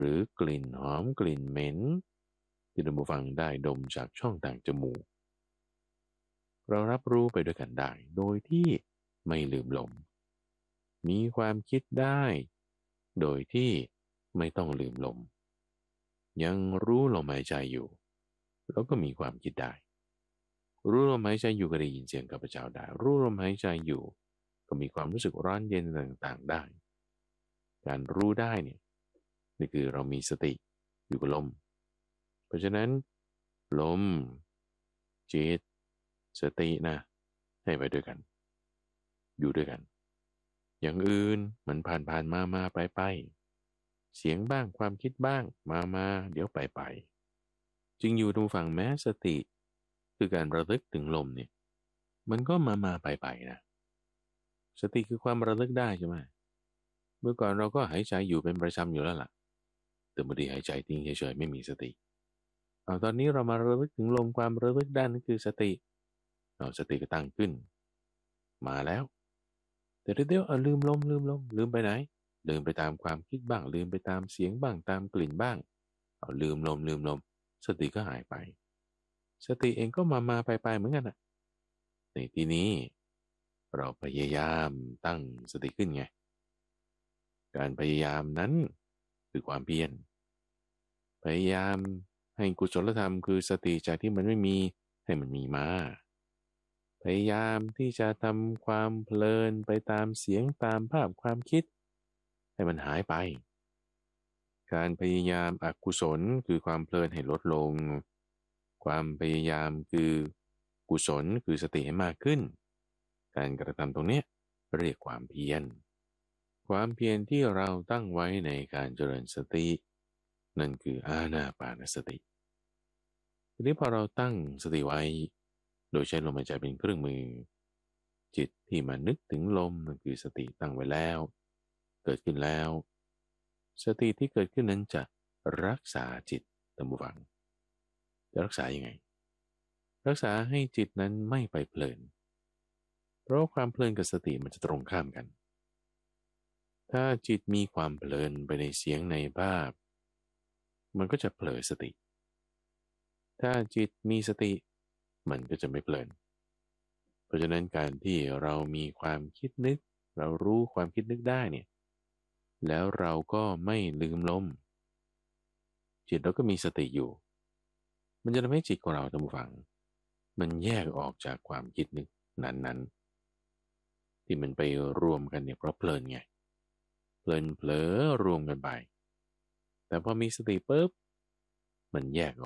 หรือกลิ่นหอมกลิ่นเหม็นที่ท่านผู้ฟังได้ดมจากช่องต่างจมูกเรารับรู้ไปด้วยกันได้โดยที่ไม่ลืมลมมีความคิดได้โดยที่ไม่ต้องลืมลมยังรู้ลมหายใจอยู่แล้วก็มีความคิดได้รู้ลมหายใจอยู่ก็ได้ยินเสียงข้าพเจ้าได้รู้ลมหายใจอยู่ก็มีความรู้สึกร้อนเย็นต่างๆได้การรู้ได้เนี่ยนี่คือเรามีสติอยู่กับลมเพราะฉะนั้นลมจิตสตินะให้ไปด้วยกันอยู่ด้วยกันอย่างอื่นมันผ่านมาไปเสียงบ้างความคิดบ้างมาเดี๋ยวไปจึงอยู่ตรงฝั่งแม้สติคือการระลึกถึงลมเนี่ยมันก็มาไปนะสติคือความระลึกได้ใช่ไหมเมื่อก่อนเราก็หายใจอยู่เป็นประจำอยู่แล้วล่ะแต่บางทีหายใจทิ้งเฉยๆไม่มีสติเอาตอนนี้เรามาระลึกถึงลมความระลึกได้นั่นคือสติเอาสติก็ตั้งขึ้นมาแล้วแต่เดี๋ยวลืมไปไหนลืมไปตามความคิดบ้างลืมไปตามเสียงบ้างตามกลิ่นบ้างเอาลืมลมสติก็หายไปสติเองก็มาไปเหมือนกันอ่ะในที่นี้เราพยายามตั้งสติขึ้นไงการพยายามนั้นคือความเพียรพยายามให้กุศลธรรมคือสติจากที่มันไม่มีให้มันมีมาพยายามที่จะทำความเพลินไปตามเสียงตามภาพความคิดให้มันหายไปการพยายามอกุศลคือความเพลินให้ลดลงความพยายามคือกุศลคือสติให้มากขึ้นการกระทำตรงเนี้ยเรียกความเพียรความเพียรที่เราตั้งไว้ในการเจริญสตินั่นคืออานาปานสติทีนี้พอเราตั้งสติไว้โดยใช้ลมหายใจเป็นเครื่องมือจิตที่มานึกถึงลมนั่นคือสติตั้งไว้แล้วเกิดขึ้นแล้วสติที่เกิดขึ้นนั้นจะรักษาจิตท่านผู้ฟังจะรักษายังไงรักษาให้จิตนั้นไม่ไปเพลินเพราะความเพลินกับสติมันจะตรงข้ามกันถ้าจิตมีความเพลินไปในเสียงในภาพมันก็จะเผลอสติถ้าจิตมีสติมันก็จะไม่เพลินเพราะฉะนั้นการที่เรามีความคิดนึกเรารู้ความคิดนึกได้เนี่ยแล้วเราก็ไม่ลืมลมจิตเราก็มีสติอยู่มันจะทำให้จิตของเราท่านผู้ฟังมันแยกออกจากความคิดนึกนั้นๆที่มันไปรวมกันเนี่ยเพราะเพลินไงเพลินเผลอรวมกันไปแต่พอมีสติปุ๊บมัน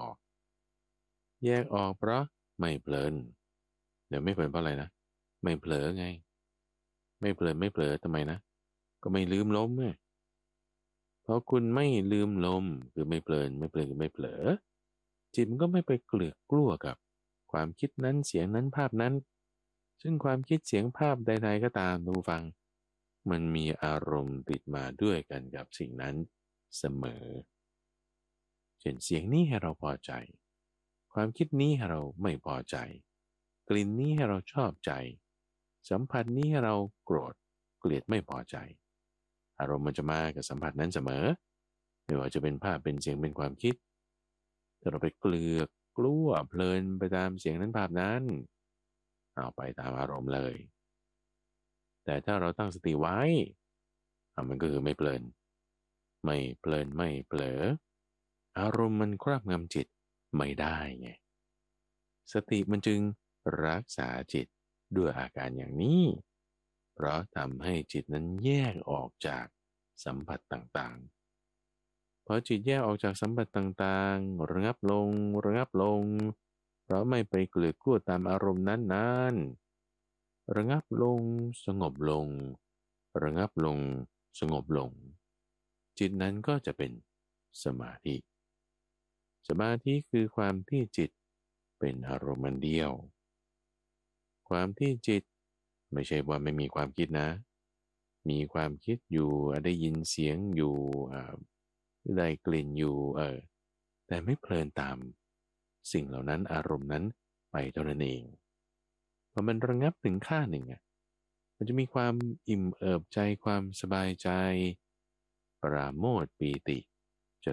แยกออกเพราะไม่เพลินเดี๋ยวไม่เพลินเพราะอะไรนะไม่เผลอไงไม่เผลอทำไมนะก็ไม่ลืมลมไงเพราะคุณไม่ลืมลมคือไม่เพลินคือไม่เผลอจิตมันก็ไม่ไปเกลือกกลัวกับความคิดนั้นเสียงนั้นภาพนั้นซึ่งความคิดเสียงภาพใดๆก็ตามทุกฟังมันมีอารมณ์ติดมาด้วยกันกับสิ่งนั้นเสมอเช่นเสียงนี้ให้เราพอใจความคิดนี้ให้เราไม่พอใจกลิ่นนี้ให้เราชอบใจสัมผัสนี้ให้เราโกรธเกลียดไม่พอใจอารมณ์มันจะมากับสัมผัสนั้นเสมอไม่ว่าจะเป็นภาพเป็นเสียงเป็นความคิดถ้าเราไปเกลือกกลัวเพลินไปตามเสียงนั้นภาพนั้นเอาไปตามอารมณ์เลยแต่ถ้าเราตั้งสติไว้มันก็คือไม่เพลินไม่เผลออารมณ์มันครอบงำจิตไม่ได้ไงสติมันจึงรักษาจิตด้วยอาการอย่างนี้เพราะทำให้จิตนั้นแยกออกจากสัมผัสต่างๆพอจิตแยกออกจากสัมผัสต่างๆระงับลงเพราะไม่ไปเกลือกกลัวตามอารมณ์นั้นๆระงับลงสงบลงระงับลงสงบลงจิตนั้นก็จะเป็นสมาธิสมาธิคือความที่จิตเป็นอารมณ์เดียวความที่จิตไม่ใช่ว่าไม่มีความคิดนะมีความคิดอยู่ได้ยินเสียงอยู่ได้กลิ่นอยู่แต่ไม่เพลินตามสิ่งเหล่านั้นอารมณ์นั้นไปเท่านั้นเองพอมันระงับถึงค่าหนึ่งมันจะมีความอิ่มเอิบใจความสบายใจปราโมทย์ปีติ